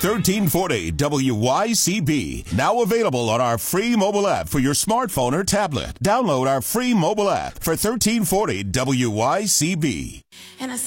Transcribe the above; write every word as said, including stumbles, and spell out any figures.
thirteen forty W Y C B. Now available on our free mobile app for your smartphone or tablet. Download our free mobile app for thirteen forty W Y C B. And I